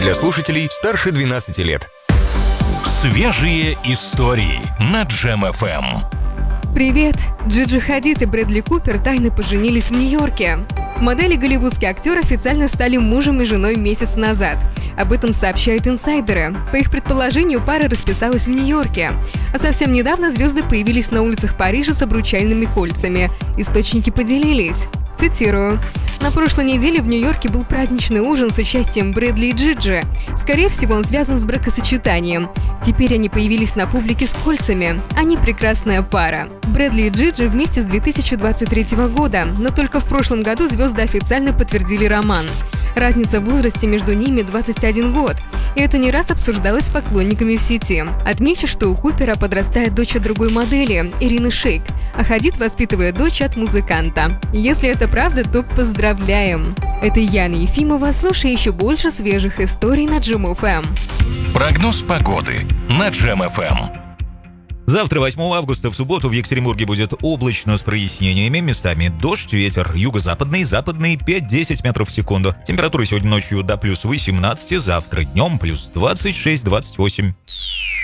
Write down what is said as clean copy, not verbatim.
для слушателей старше 12 лет. Свежие истории на Джем ФМ. Привет! Джиджи Хадид и Брэдли Купер тайно поженились в Нью-Йорке. Модель и голливудский актер официально стали мужем и женой месяц назад. Об этом сообщают инсайдеры. По их предположению, пара расписалась в Нью-Йорке. А совсем недавно звезды появились на улицах Парижа с обручальными кольцами. Источники поделились. Цитирую. «На прошлой неделе в Нью-Йорке был праздничный ужин с участием Брэдли и Джиджи. Скорее всего, он связан с бракосочетанием. Теперь они появились на публике с кольцами. Они прекрасная пара». Брэдли и Джиджи вместе с 2023 года, но только в прошлом году звезды официально подтвердили роман. Разница в возрасте между ними 21 год, и это не раз обсуждалось с поклонниками в сети. Отмечу, что у Купера подрастает дочь от другой модели, Ирины Шейк, а Хадид воспитывает дочь от музыканта. Если это правда, то поздравляем! Это Яна Ефимова, слушай еще больше свежих историй на Джем ФМ. Прогноз погоды на Джем ФМ. Завтра, 8 августа, в субботу в Екатеринбурге будет облачно с прояснениями, местами дождь, ветер юго-западный, западный 5-10 метров в секунду. Температура сегодня ночью до плюс 18, завтра днем плюс 26-28.